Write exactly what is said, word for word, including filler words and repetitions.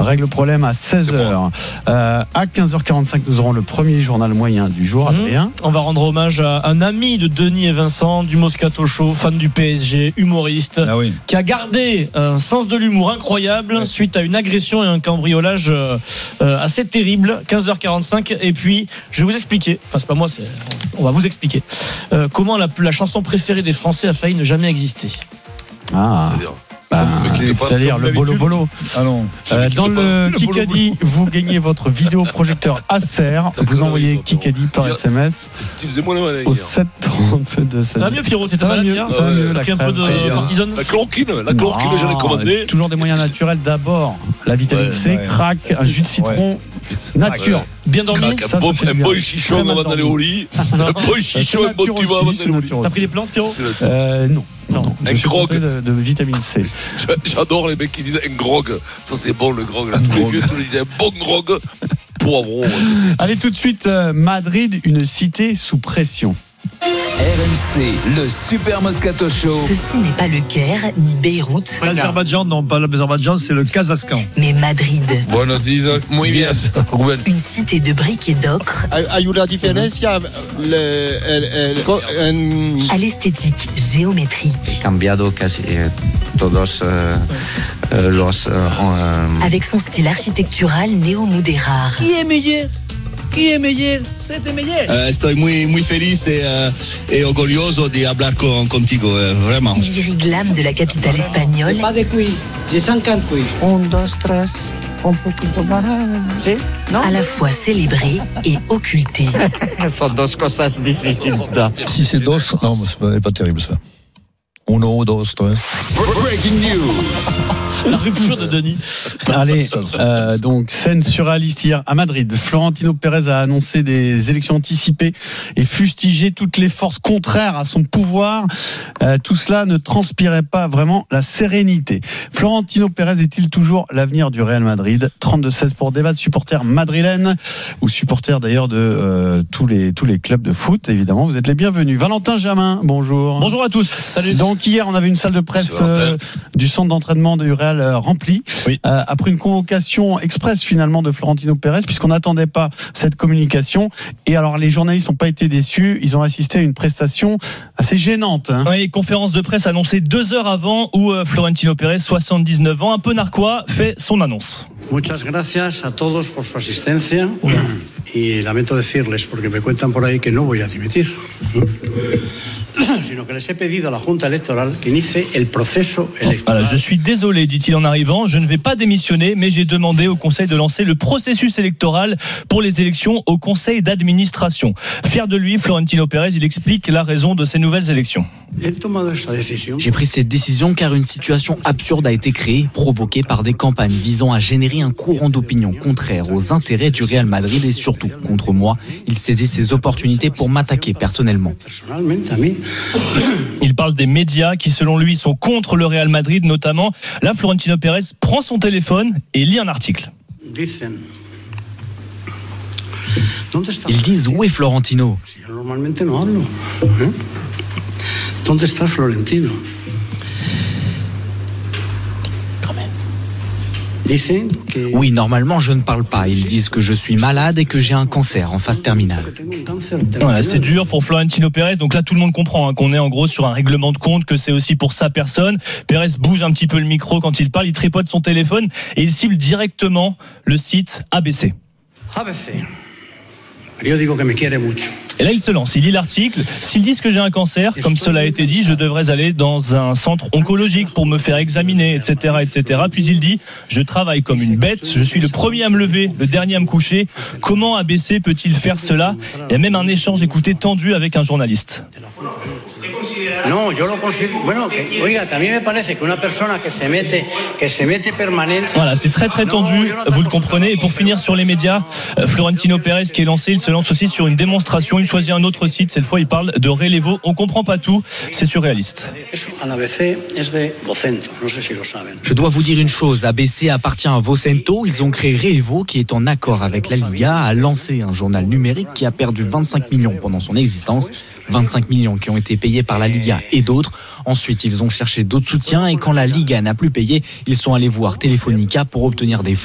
règle le problème à seize heures. Euh, à quinze heures quarante-cinq, nous aurons le premier journal moyen du jour. Mmh. Adrien. On va rendre hommage à un ami de Denis et Vincent, du Moscato Show, fan du P S G, humoriste, ah oui. qui a gardé un sens de l'humour incroyable ouais. suite à une agression et un cambriolage euh, assez terrible. quinze heures quarante-cinq. Et puis, je vais vous expliquer, enfin, c'est pas moi, c'est, on va vous expliquer euh, comment la, la chanson préférée des Français a failli ne jamais exister. Ah. C'est-à-dire Bah, c'est-à-dire le bolo bolo. Ah non. Euh, dans le Kikadi, vous gagnez votre vidéoprojecteur Acer. Vous envoyez Kikadi par S M S au sept trente-deux. Ça va mieux, Pierrot? T'es ça va mieux. Ça va mieux. T'as un peu de cortisone. La chloroquine, la chloroquine, j'en ai commandé. Toujours des moyens naturels. D'abord, la vitamine C, crack, un jus de citron. Nature, bien dormi. Un bon chichon avant d'aller au lit. Un bon chichon, un bon tuba avant d'aller au lit. T'as pris des plans, Pierrot? Euh, non. Non, non, un grog de, de vitamine C. J'adore les mecs qui disent un grog. Ça c'est bon le grog. Là. Tous les vieux tous disaient un bon grog. Poivron. Allez tout de suite, euh, Madrid, une cité sous pression. R M C, le Super Moscato Show. Ceci n'est pas le Caire ni Beyrouth. L'Azerbaïdjan, non, pas l'Azerbaïdjan, c'est le Kazakhstan. Mais Madrid. Buenos días, muy bien. Une cité de briques et d'ocre. Hay una diferencia. À l'esthétique géométrique. Cambiado casi todos los. Avec son style architectural néo-mudéjar. Qui est meilleur? Qui est meilleur? C'était meilleur. Uh, estoy muy, muy feliz et, uh, et orgulloso de hablar con, contigo, uh, vraiment. Lyrique glam de la capitale espagnole. Pas de cuit, j'ai cinquante cuits. Un, deux, trois, un poquito más. ¿Sí? ¿No? À la fois célébré et occulté. Son dos cosas distintas. Si c'est dos, non, c'est pas, pas terrible ça. Uno, dos, tres. Breaking news. La rupture de Denis. Allez, euh, donc scène surréaliste hier à Madrid. Florentino Pérez a annoncé des élections anticipées et fustigé toutes les forces contraires à son pouvoir. Euh, tout cela ne transpirait pas vraiment la sérénité. Florentino Pérez est-il toujours l'avenir du Real Madrid? trente-deux seize pour débattre, supporters madrilènes ou supporters d'ailleurs de euh, tous les tous les clubs de foot. Évidemment, vous êtes les bienvenus. Valentin Jamin, bonjour. Bonjour à tous. Salut. Donc hier, on avait une salle de presse euh, du centre d'entraînement du Real euh, remplie. Oui. Euh, après une convocation express finalement de Florentino Pérez, puisqu'on n'attendait pas cette communication. Et alors les journalistes n'ont pas été déçus. Ils ont assisté à une prestation assez gênante. Hein. Oui, conférence de presse annoncée deux heures avant où euh, Florentino Pérez, soixante-dix-neuf ans, un peu narquois, fait son annonce. Muchas gracias a todos por su asistencia. Y lamento decirles, porque me cuentan por ahí que no voy a dimitir, sino que les he pedido a la Junta Electoral que inicie el proceso electoral. Voilà, je suis désolé, dit-il en arrivant, je ne vais pas démissionner, mais j'ai demandé au Conseil de lancer le processus électoral pour les élections au Conseil d'administration. Fier de lui, Florentino Pérez, il explique la raison de ces nouvelles élections. J'ai pris cette décision car une situation absurde a été créée, provoquée par des campagnes visant à générer un courant d'opinion contraire aux intérêts du Real Madrid et surtout contre moi. Il saisit ses opportunités pour m'attaquer personnellement. Il parle des médias qui, selon lui, sont contre le Real Madrid, notamment. Là, Florentino Pérez prend son téléphone et lit un article. Ils disent où est Florentino? ¿Dónde está Florentino? Oui, normalement, je ne parle pas. Ils disent que je suis malade et que j'ai un cancer en phase terminale. Voilà, c'est dur pour Florentino Pérez. Donc là, tout le monde comprend hein, qu'on est en gros sur un règlement de compte, que c'est aussi pour sa personne. Pérez bouge un petit peu le micro quand il parle, il tripote son téléphone et il cible directement le site A B C. A B C. Periódico que me quiere mucho. Et là, il se lance, il lit l'article. S'ils disent que j'ai un cancer, comme cela a été dit, je devrais aller dans un centre oncologique pour me faire examiner, et cetera, et cetera. Puis il dit, je travaille comme une bête, je suis le premier à me lever, le dernier à me coucher. Comment A B C peut-il faire cela? Il y a même un échange, écoutez, tendu avec un journaliste. Non, yo lo considero. Bueno, que, oiga, que a mí me parece que una persona que se mete, que se mete permanente. Voilà, c'est très très tendu, vous le comprenez. Et pour finir sur les médias, Florentino Pérez qui est lancé, il se lance aussi sur une démonstration. Il choisit un autre site. Cette fois, il parle de Relevo. On comprend pas tout, c'est surréaliste. Je dois vous dire une chose. A B C appartient à Vocento. Ils ont créé Relevo, qui est en accord avec la Liga, a lancé un journal numérique qui a perdu vingt-cinq millions pendant son existence. vingt-cinq millions qui ont été payés par la Liga et d'autres. Ensuite, ils ont cherché d'autres soutiens et quand la Liga n'a plus payé, ils sont allés voir Telefonica pour obtenir des fonds.